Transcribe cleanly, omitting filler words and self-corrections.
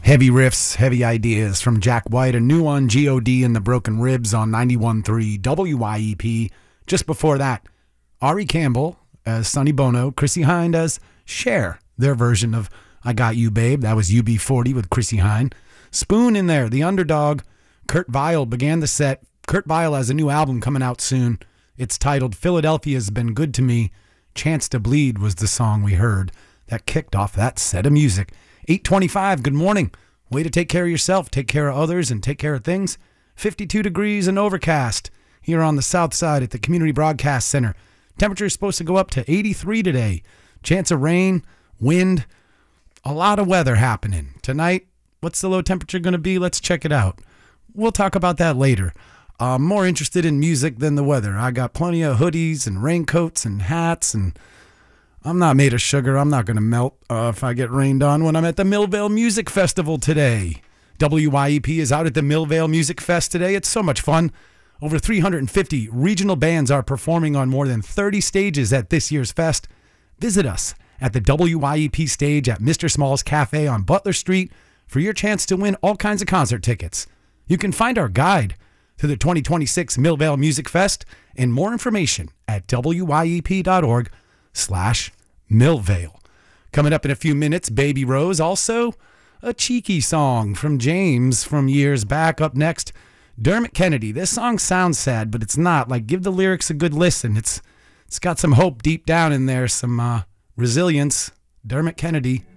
Heavy riffs, heavy ideas from Jack White, a new one, G.O.D. and the Broken Ribs on 91.3 WYEP. Just before that, Ari Campbell as Sonny Bono, Chrissie Hynde as Cher, their version of I Got You Babe. That was UB40 with Chrissie Hynde. Spoon in there, The Underdog. Kurt Vile began the set. Kurt Vile has a new album coming out soon. It's titled Philadelphia's Been Good to Me. Chance to Bleed was the song we heard that kicked off that set of music. 8:25, good morning. Way to take care of yourself, take care of others, and take care of things. 52 degrees and overcast here on the south side at the Community Broadcast Center. Temperature is supposed to go up to 83 today. Chance of rain, wind, a lot of weather happening. Tonight, what's the low temperature going to be? Let's check it out. We'll talk about that later. I'm more interested in music than the weather. I got plenty of hoodies and raincoats and hats, and I'm not made of sugar. I'm not going to melt if I get rained on when I'm at the Millvale Music Festival today. WYEP is out at the Millvale Music Fest today. It's so much fun. Over 350 regional bands are performing on more than 30 stages at this year's fest. Visit us at the WYEP stage at Mr. Small's Cafe on Butler Street for your chance to win all kinds of concert tickets. You can find our guide to the 2026 Millvale Music Fest and more information at wyep.org/Millvale. Coming up in a few minutes, Baby Rose, also a cheeky song from James from years back. Up next, Dermot Kennedy. This song sounds sad, but it's not. Like, give the lyrics a good listen. It's got some hope deep down in there, some resilience. Dermot Kennedy,